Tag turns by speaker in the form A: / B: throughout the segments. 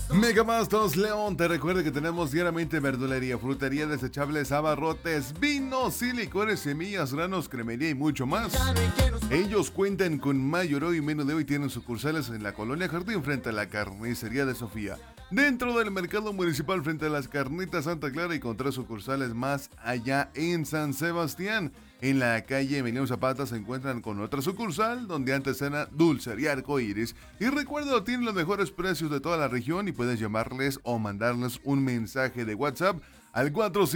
A: Megamastos León te recuerda que tenemos diariamente verdulería, frutería, desechables, abarrotes, vinos y licores, semillas, granos, cremería y mucho más. Ellos cuentan con mayoreo y menudeo y tienen sucursales en la colonia Jardín frente a la carnicería de Sofía, dentro del mercado municipal frente a las carnitas Santa Clara y con 3 sucursales más allá en San Sebastián. En la calle Emiliano Zapata se encuentran con otra sucursal donde antes era Dulcería Arcoíris. Y recuerda, tienen los mejores precios de toda la región y puedes llamarles o mandarles un mensaje de WhatsApp al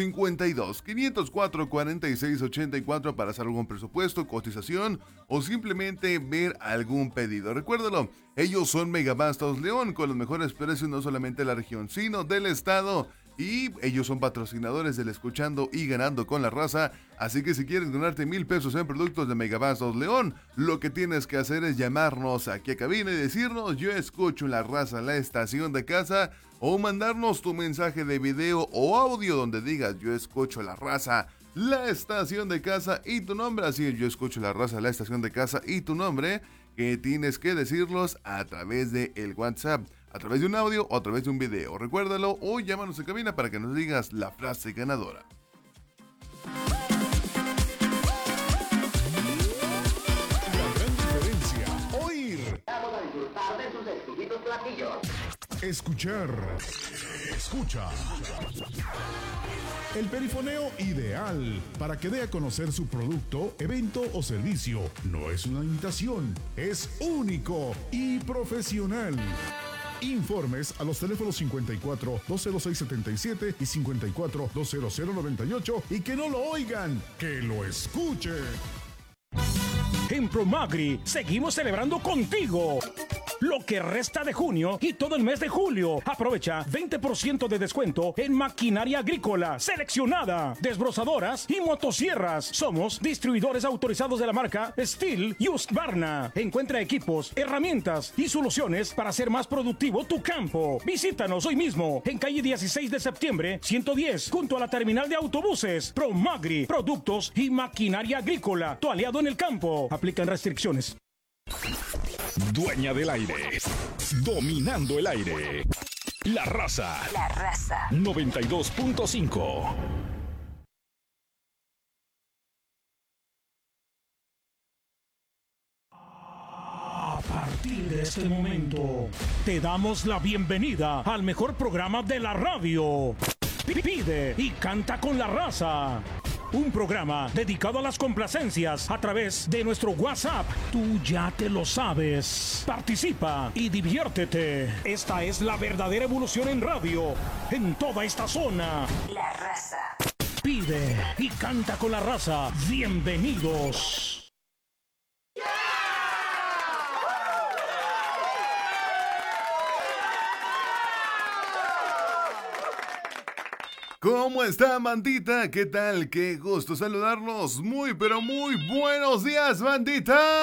A: 452-504-4684 para hacer algún presupuesto, cotización o simplemente ver algún pedido. Recuérdalo, ellos son Megamastos León con los mejores precios no solamente de la región, sino del estado. Y ellos son patrocinadores del Escuchando y Ganando con la Raza. Así que si quieres ganarte 1,000 pesos en productos de Megamastos León, lo que tienes que hacer es llamarnos aquí a cabina y decirnos: yo escucho la raza, la estación de casa, o mandarnos tu mensaje de video o audio donde digas: yo escucho la raza, la estación de casa y tu nombre. Así es, yo escucho la raza, la estación de casa y tu nombre, que tienes que decirlos a través de el WhatsApp, a través de un audio o a través de un video. Recuérdalo o llámanos en cabina para que nos digas la frase ganadora.
B: La gran diferencia, oír.
C: Vamos a disfrutar de sus exquisitos platillos.
B: Escuchar. Escucha. El perifoneo ideal para que dé a conocer su producto, evento o servicio. No es una imitación, es único y profesional. Informes a los teléfonos 54 206 77 y 54 200 98 y que no lo oigan, que lo escuchen.
D: En Promagri seguimos celebrando contigo lo que resta de junio y todo el mes de julio. Aprovecha 20% de descuento en maquinaria agrícola seleccionada, desbrozadoras y motosierras. Somos distribuidores autorizados de la marca Steel y Husqvarna. Encuentra equipos, herramientas y soluciones para hacer más productivo tu campo. Visítanos hoy mismo en calle 16 de septiembre 110 junto a la terminal de autobuses. Promagri, productos y maquinaria agrícola, tu aliado en el campo. Aplican restricciones.
E: Dueña del aire, dominando el aire. La Raza. 92.5.
D: A partir de este momento, te damos la bienvenida al mejor programa de la radio. Pide y canta con la raza. Un programa dedicado a las complacencias a través de nuestro WhatsApp. Tú ya te lo sabes. Participa y diviértete. Esta es la verdadera evolución en radio, en toda esta zona.
F: La Raza.
D: Pide y canta con la raza. Bienvenidos.
A: ¿Cómo está, bandita? ¿Qué tal? Qué gusto saludarlos. Muy, pero muy buenos días, bandita.